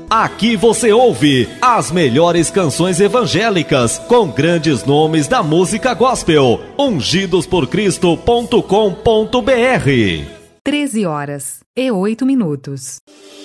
Aqui você ouve as melhores canções evangélicas com grandes nomes da música gospel. Ungidosporcristo.com.br. 13h08.